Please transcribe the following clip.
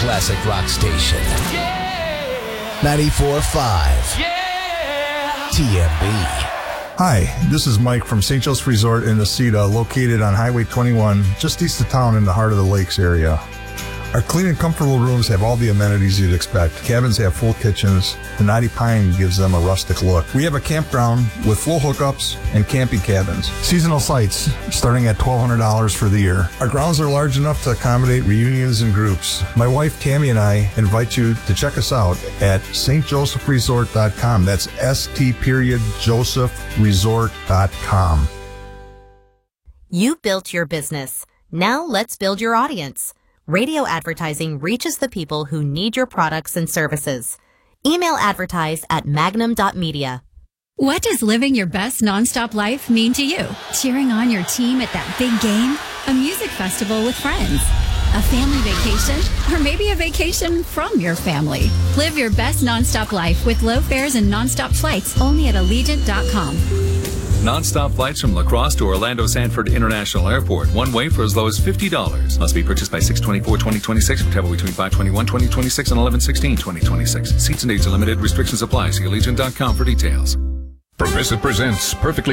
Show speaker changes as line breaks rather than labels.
classic rock station. 94.5 TMB.
Hi, this is Mike from St. Joseph Resort in Necedah, located on Highway 21, just east of town in the heart of the lakes area. Our clean and comfortable rooms have all the amenities you'd expect. Cabins have full kitchens. The knotty pine gives them a rustic look. We have a campground with full hookups and camping cabins. Seasonal sites starting at $1,200 for the year. Our grounds are large enough to accommodate reunions and groups. My wife Tammy and I invite you to check us out at stjosephresort.com. That's st.josephresort.com.
You built your business. Now let's build your audience. Radio advertising reaches the people who need your products and services. Email advertise at magnum.media.
What does living your best nonstop life mean to you? Cheering on your team at that big game? A music festival with friends? A family vacation? Or maybe a vacation from your family? Live your best nonstop life with low fares and nonstop flights only at Allegiant.com.
Non-stop flights from La Crosse to Orlando Sanford International Airport. One way for as low as $50. Must be purchased by 6/24/2026 for travel between 5/21/2026 and 11/16/2026. Seats and dates are limited. Restrictions apply. See Allegiant.com for details.
Progressive presents Perfectly